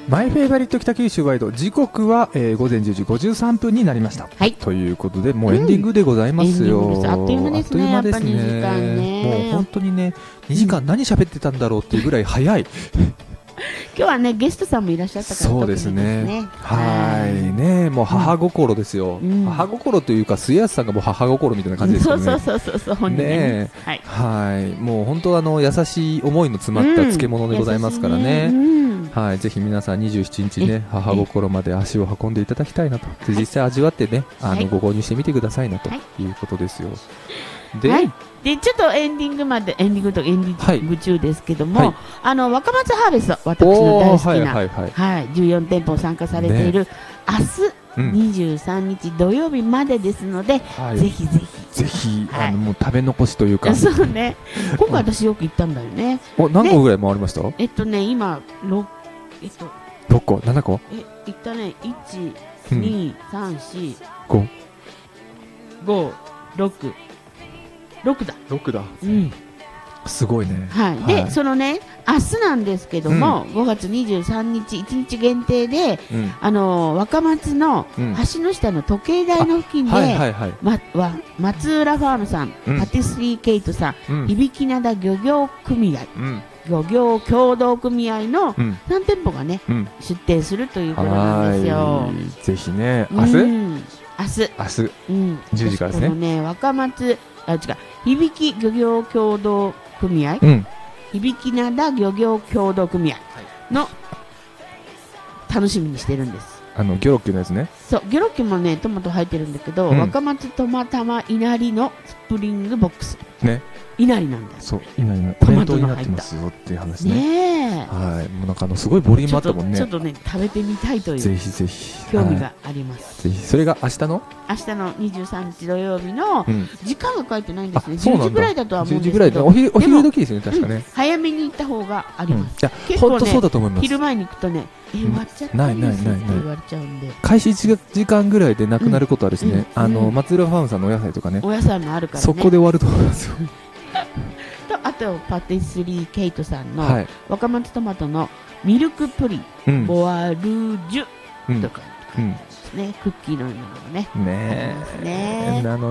マイフェイバリット北九州ワイド、時刻は、午前10時53分になりました、 はい、 ということでもうエンディングでございますよ、 あっという間ですね。やっぱ2時間ね、 もう本当にね2時間何喋ってたんだろうっていうぐらい早い今日はねゲストさんもいらっしゃったからそうですね、はいね、もう母心ですよ、母心というか末安さんがもう母心みたいな感じですよね。 そう本人ね、 はい、もう本当優しい思いの詰まった漬物でございますからね、はい、ぜひ皆さん27日ね母心まで足を運んでいただきたいなと、で実際味わってねご購入してみてくださいなということですよ。 でちょっとエンディング中ですけども、若松ハーベスト、私の大好きな、14店舗参加されている、明日23日土曜日までですので、ぜひもう食べ残しというか、 そうね、今回私よく行ったんだよね。 何個ぐらい回りました？ 今6 個7個行ったね。1、2、3、4、5、6だ。 すごいね。 でそのね明日なんですけども、5月23日1日限定で、若松の橋の下の時計台の付近で、松浦ファームさん、パティスリーケイトさん、響灘漁業組合、漁業協同組合の3店舗がね、出店するということなんですよ。 ぜひね、明日10時からですね。 このね若松響漁業協同組合、響灘漁業協同組合の楽しみにしてるんです。 ギョロッキのやつね。 そう、ギョロッキもねトマト入ってるんだけど、若松トマタマいなりのスプリングボックスね、いなりなんだよ。 そう、いなりのトマトになってますよっていう話ね。はい、もうなんかすごいボリュームあったもんね。 ちょっとね食べてみたいという、 ぜひぜひ興味があります。 ぜひ。それが明日の 23日土曜日の時間が書いてないんですね。10時ぐらいだとは思うんですけど、 10時ぐらいでお昼時ですよね、確かね。 早めに行った方があります。 結構ね、そうだと思います。 昼前に行くとね、終わっちゃったんですって言われちゃうんで、 開始1時間ぐらいでなくなることはですね、松浦ファームさんのお野菜とかね、 お野菜もあるからね、 そこで終わると思いますよ。 とあとパティスリーケイトさんの若松トマトのミルクプリン、ボアルージュとかね、クッキーのようなのがねありますね。